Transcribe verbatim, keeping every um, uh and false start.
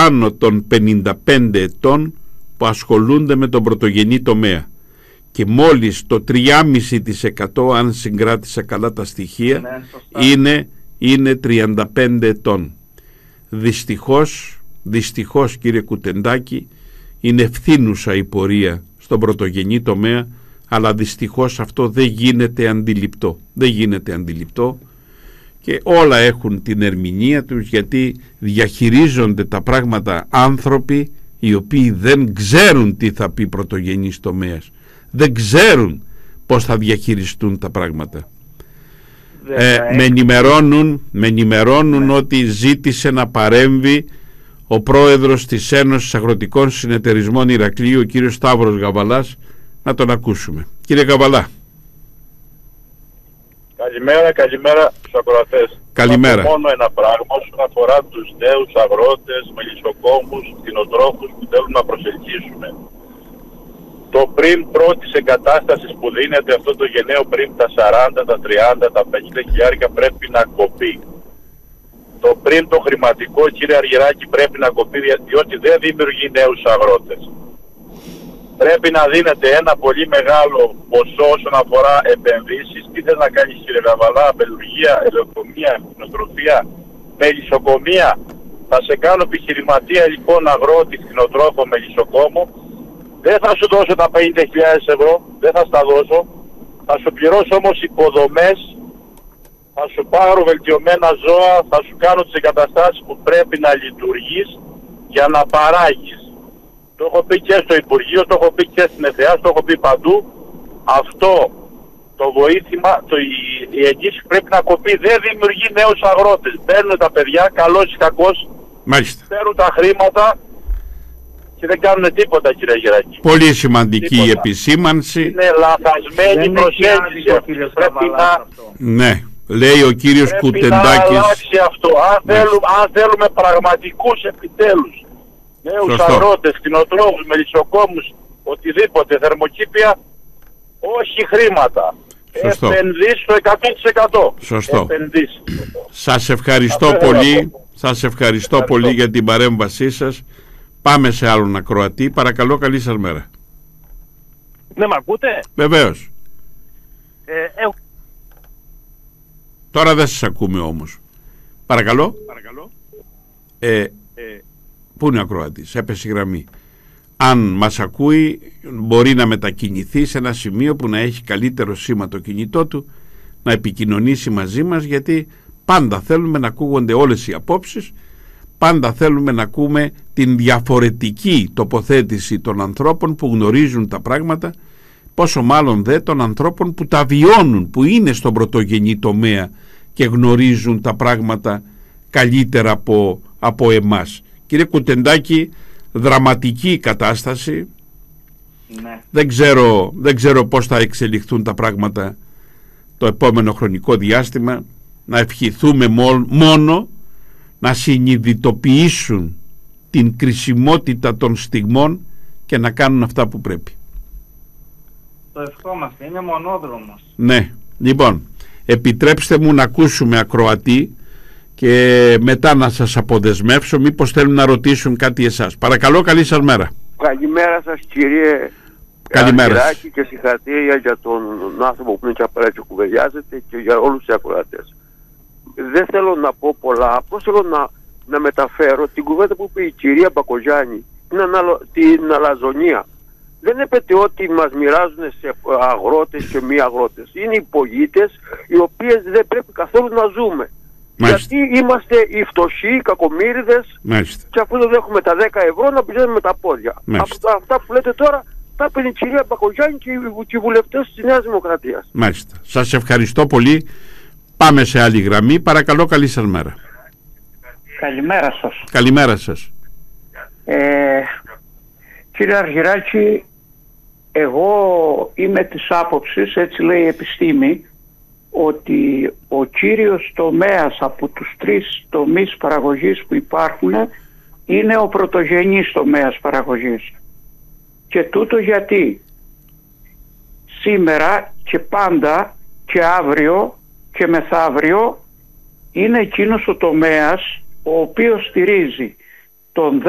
άνω των πενήντα πέντε ετών που ασχολούνται με τον πρωτογενή τομέα και μόλις το τρία κόμμα πέντε τοις εκατό, αν συγκράτησα καλά τα στοιχεία, ναι, είναι, είναι τριάντα πέντε ετών. Δυστυχώς, δυστυχώς κύριε Κουτεντάκη, είναι ευθύνουσα η πορεία στον πρωτογενή τομέα, αλλά δυστυχώς αυτό δεν γίνεται αντιληπτό. Δεν γίνεται αντιληπτό και όλα έχουν την ερμηνεία τους, γιατί διαχειρίζονται τα πράγματα άνθρωποι οι οποίοι δεν ξέρουν τι θα πει πρωτογενής τομέας. Δεν ξέρουν πώς θα διαχειριστούν τα πράγματα. Ε, με ενημερώνουν, με ενημερώνουν ναι. ότι ζήτησε να παρέμβει ο πρόεδρος της Ένωσης Αγροτικών Συνεταιρισμών Ηρακλείου, ο κύριος Σταύρος Γαβαλάς. Να τον ακούσουμε. Κύριε Γαβαλά. Καλημέρα, καλημέρα στους ακροατές. Καλημέρα. Μόνο ένα πράγμα όσον αφορά τους νέους αγρότες, μελισσοκόμους, κτηνοτρόφους που θέλουν να προσελκύσουμε. Το πριμ πρώτης εγκατάστασης που δίνεται, αυτό το γενναίο πριμ, τα σαράντα, τα τριάντα, τα πενήντα χιλιάρικα πρέπει να κοπεί. Το πριμ το χρηματικό, κύριε Αργυράκη, πρέπει να κοπεί, διότι δεν δημιουργεί νέους αγρότες. Πρέπει να δίνεται ένα πολύ μεγάλο ποσό όσον αφορά επενδύσεις. Τι θες να κάνεις, κύριε Γαβαλά? Απελουργία, ελαιοκομεία, κτηνοτροφία, μελισσοκομεία. Θα σε κάνω επιχειρηματία λοιπόν, αγρότη, κτηνοτρόφο, μελισσοκόμο. Δεν θα σου δώσω τα πενήντα χιλιάδες ευρώ, δεν θα στα δώσω. Θα σου πληρώσω όμως υποδομές, θα σου πάρω βελτιωμένα ζώα, θα σου κάνω τις εγκαταστάσεις που πρέπει να λειτουργείς για να παράγεις. Το έχω πει και στο Υπουργείο, το έχω πει και στην ΕΘΕΑ, το έχω πει παντού. Αυτό το βοήθημα, το, η, η εγγύηση πρέπει να κοπεί. Δεν δημιουργεί νέους αγρότες. Παίρνουν τα παιδιά, καλός ή κακός, παίρνουν τα χρήματα και δεν κάνουν τίποτα, κύριε Γεράκη. Πολύ σημαντική η επισήμανση. Είναι λαθασμένη προσέγγιση. Πρέπει να... Ναι, λέει ο κύριος πρέπει Κουτεντάκης. Να αλλάξει αυτό. Αν θέλουμε, αν θέλουμε πραγματικούς επιτέλους νέους αγρότες, κτηνοτρόφους, μελισσοκόμους, οτιδήποτε, θερμοκήπια, όχι χρήματα. Σωστό. Επενδύσεις το εκατό τοις εκατό. Σωστό. Επενδύσεις. Σας ευχαριστώ αυτό πολύ. Σας ευχαριστώ, ευχαριστώ πολύ για την παρέμβασή σας. Πάμε σε άλλον ακροατή. Παρακαλώ, καλή σας μέρα. Ναι, μ' ακούτε? Βεβαίως. Ε, ε... Τώρα δεν σας ακούμε όμως. Παρακαλώ. Παρακαλώ. Ε, ε... Πού είναι ο ακροατής? Έπεσε η γραμμή. Αν μας ακούει, μπορεί να μετακινηθεί σε ένα σημείο που να έχει καλύτερο σήμα το κινητό του, να επικοινωνήσει μαζί μας, γιατί πάντα θέλουμε να ακούγονται όλες οι απόψεις, πάντα θέλουμε να ακούμε την διαφορετική τοποθέτηση των ανθρώπων που γνωρίζουν τα πράγματα, πόσο μάλλον δε των ανθρώπων που τα βιώνουν, που είναι στον πρωτογενή τομέα και γνωρίζουν τα πράγματα καλύτερα από, από εμάς. Κύριε Κουτεντάκη, δραματική κατάσταση. Ναι. Δεν ξέρω, δεν ξέρω πώς θα εξελιχθούν τα πράγματα το επόμενο χρονικό διάστημα. Να ευχηθούμε μόνο να συνειδητοποιήσουν την κρισιμότητα των στιγμών και να κάνουν αυτά που πρέπει. Το ευχόμαστε, είναι μονόδρομος. Ναι, λοιπόν, επιτρέψτε μου να ακούσουμε ακροατή και μετά να σας αποδεσμεύσω, μήπως θέλουν να ρωτήσουν κάτι εσάς. Παρακαλώ, καλή σας μέρα. Καλημέρα σας, κύριε Αργυράκη, και συγχαρητήρια για τον άνθρωπο που είναι και απαραίτητο και κουβεντιάζεται και για όλους τους ακροατές. Δεν θέλω να πω πολλά, απλώς θέλω να, να μεταφέρω την κουβέντα που είπε η κυρία Μπακογιάννη, την, αναλο, την αλαζονία. Δεν έπεται ότι μας μοιράζουν σε αγρότες και μη αγρότες. Είναι οι πολίτες οι οποίες δεν πρέπει καθόλου να ζούμε. Μάλιστα. Γιατί είμαστε οι φτωχοί, οι κακομοίριδες, και αφού δεν έχουμε τα δέκα ευρώ να πηγαίνουμε με τα πόδια. Αυτά, αυτά που λέτε τώρα τα είπε η κυρία Μπακογιάννη και οι βουλευτές της Νέας Δημοκρατίας. Μάλιστα. Σας ευχαριστώ πολύ. Πάμε σε άλλη γραμμή. Παρακαλώ, καλή σας μέρα. Καλημέρα σας. Καλημέρα σας. Ε, κύριε Αργυράκη, εγώ είμαι της άποψης, έτσι λέει η επιστήμη, ότι ο κύριος τομέας από τους τρεις τομείς παραγωγής που υπάρχουν είναι ο πρωτογενής τομέας παραγωγής. Και τούτο γιατί σήμερα και πάντα και αύριο και μεθαύριο είναι εκείνος ο τομέας ο οποίος στηρίζει τον